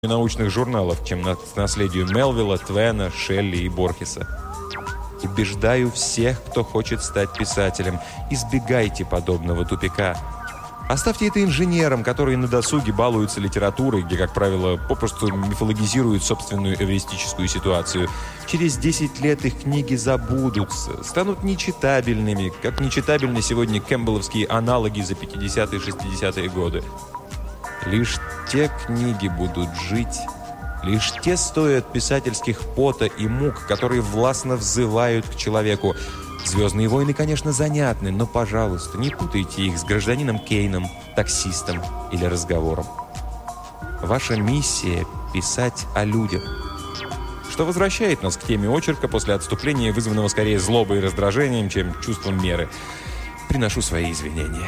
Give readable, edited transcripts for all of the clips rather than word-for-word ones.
научных журналов, чем к наследию Мелвилла, Твена, Шелли и Борхеса. Убеждаю всех, кто хочет стать писателем, избегайте подобного тупика. Оставьте это инженерам, которые на досуге балуются литературой, где, как правило, попросту мифологизируют собственную эвристическую ситуацию. Через 10 лет их книги забудутся, станут нечитабельными, как нечитабельны сегодня кэмпбелловские аналоги за 50-е и 60-е годы. Лишь те книги будут жить, лишь те стоят писательских пота и мук, которые властно взывают к человеку. «Звездные войны», конечно, занятны, но, пожалуйста, не путайте их с гражданином Кейном, таксистом или разговором. Ваша миссия – писать о людях. Что возвращает нас к теме очерка после отступления, вызванного скорее злобой и раздражением, чем чувством меры. Приношу свои извинения.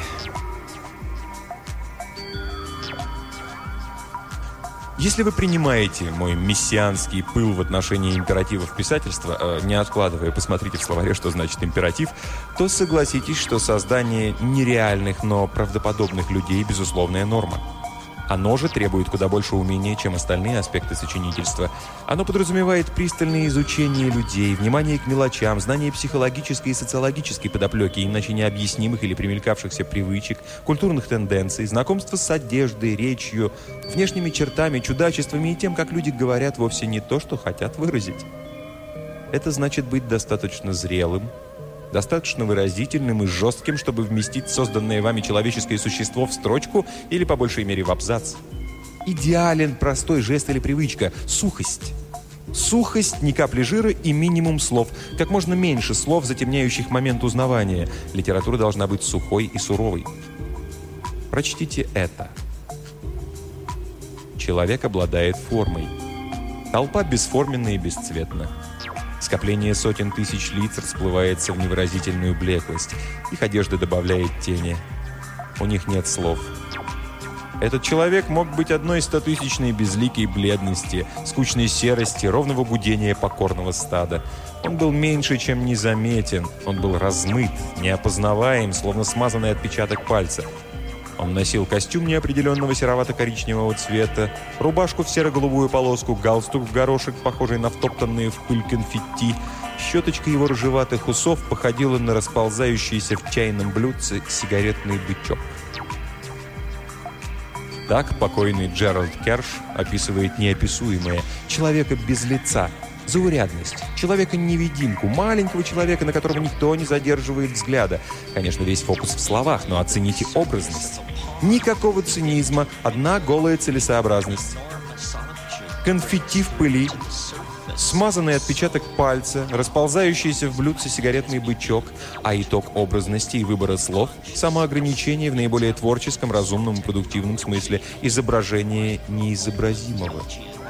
Если вы принимаете мой мессианский пыл в отношении императивов писательства, не откладывая, посмотрите в словаре, что значит императив, то согласитесь, что создание нереальных, но правдоподобных людей – безусловная норма. Оно же требует куда больше умения, чем остальные аспекты сочинительства. Оно подразумевает пристальное изучение людей, внимание к мелочам, знание психологической и социологической подоплеки, иначе необъяснимых или примелькавшихся привычек, культурных тенденций, знакомство с одеждой, речью, внешними чертами, чудачествами и тем, как люди говорят вовсе не то, что хотят выразить. Это значит быть достаточно зрелым, достаточно выразительным и жестким, чтобы вместить созданное вами человеческое существо в строчку или, по большей мере, в абзац. Идеален простой жест или привычка – сухость. Сухость, ни капли жира и минимум слов. Как можно меньше слов, затемняющих момент узнавания. Литература должна быть сухой и суровой. Прочтите это. Человек обладает формой. Толпа бесформенна и бесцветна. Скопление сотен тысяч лиц расплывается в невыразительную блеклость. Их одежда добавляет тени. У них нет слов. Этот человек мог быть одной стотысячной безликой бледности, скучной серости, ровного гудения покорного стада. Он был меньше, чем незаметен. Он был размыт, неопознаваем, словно смазанный отпечаток пальца. Он носил костюм неопределенного серовато-коричневого цвета, рубашку в серо-голубую полоску, галстук в горошек, похожий на втоптанные в пыль конфетти. Щеточка его рыжеватых усов походила на расползающийся в чайном блюдце сигаретный бычок. Так покойный Джеральд Керш описывает неописуемое: человека без лица, заурядность, человека-невидимку, маленького человека, на которого никто не задерживает взгляда. Конечно, весь фокус в словах, но оцените образность. Никакого цинизма, одна голая целесообразность. Конфетти в пыли, смазанный отпечаток пальца, расползающийся в блюдце сигаретный бычок, а итог образности и выбора слов – самоограничение в наиболее творческом, разумном и продуктивном смысле, изображение неизобразимого.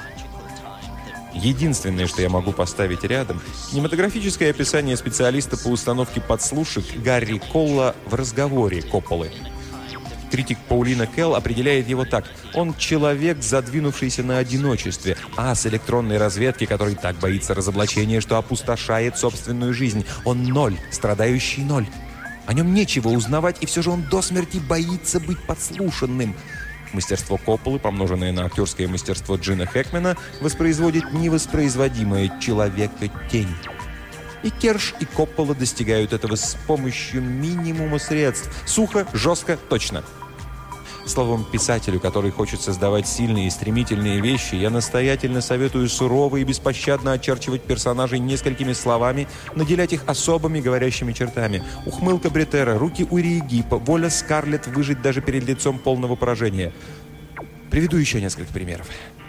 Единственное, что я могу поставить рядом – кинематографическое описание специалиста по установке подслушек Гарри Колла в «Разговоре» Копполы. Критик Паулина Келл определяет его так: он человек, задвинувшийся на одиночестве, ас электронной разведки, который так боится разоблачения, что опустошает собственную жизнь. Он ноль, страдающий ноль. О нем нечего узнавать, и все же он до смерти боится быть подслушанным. Мастерство Копполы, помноженное на актерское мастерство Джина Хэкмена, воспроизводит невоспроизводимое человека-тень. И Керш, и Коппола достигают этого с помощью минимума средств. Сухо, жестко, точно. Словом, писателю, который хочет создавать сильные и стремительные вещи, я настоятельно советую сурово и беспощадно очерчивать персонажей несколькими словами, наделять их особыми говорящими чертами. Ухмылка Бретера, руки Урии Гиппа, воля Скарлетт выжить даже перед лицом полного поражения. Приведу еще несколько примеров.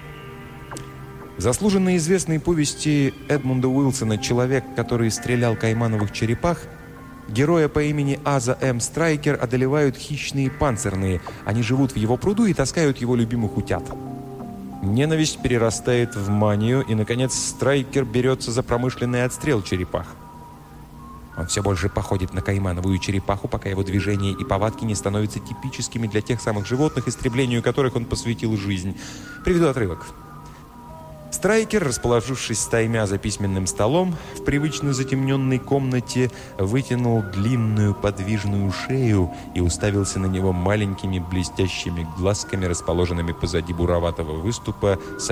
В заслуженно известной повести Эдмунда Уилсона «Человек, который стрелял каймановых черепах» героя по имени Аза М. Страйкер одолевают хищные панцирные. Они живут в его пруду и таскают его любимых утят. Ненависть перерастает в манию, и, наконец, Страйкер берется за промышленный отстрел черепах. Он все больше походит на каймановую черепаху, пока его движения и повадки не становятся типическими для тех самых животных, истреблению которых он посвятил жизнь. Приведу отрывок. Страйкер, расположившись стаймя за письменным столом, в привычно затемненной комнате вытянул длинную подвижную шею и уставился на него маленькими блестящими глазками, расположенными позади буроватого выступа,